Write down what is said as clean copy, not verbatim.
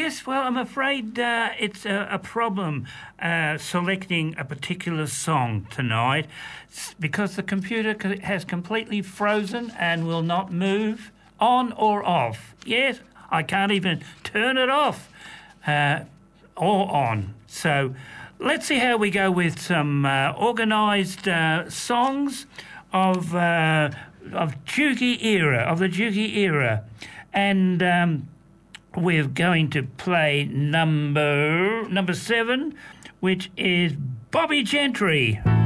Yes, well, I'm afraid it's a problem selecting a particular song tonight because the computer has completely frozen and will not move on or off. Yes, I can't even turn it off or on. So let's see how we go with some organised songs of Dukey era, of the Dukey era. And we're going to play number 7, which is Bobbie Gentry.